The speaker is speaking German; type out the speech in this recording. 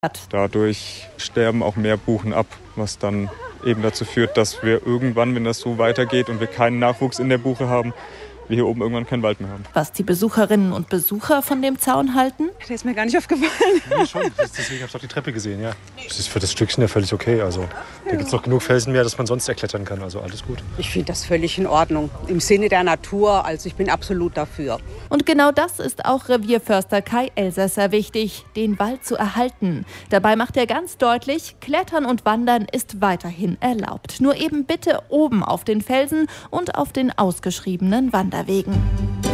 Dadurch sterben auch mehr Buchen ab, was dann eben dazu führt, dass wir irgendwann, wenn das so weitergeht und wir keinen Nachwuchs in der Buche haben, wir hier oben irgendwann keinen Wald mehr haben. Was die Besucherinnen und Besucher von dem Zaun halten? Der ist mir gar nicht aufgefallen. Ja, schon. Deswegen habe ich auch die Treppe gesehen, ja. Das ist für das Stückchen ja völlig okay. Also, da gibt es noch genug Felsen mehr, dass man sonst erklettern kann. Also alles gut. Ich finde das völlig in Ordnung. Im Sinne der Natur, also ich bin absolut dafür. Und genau das ist auch Revierförster Kai Elsässer wichtig, den Wald zu erhalten. Dabei macht er ganz deutlich, Klettern und Wandern ist weiterhin erlaubt. Nur eben bitte oben auf den Felsen und auf den ausgeschriebenen Wanderwegen.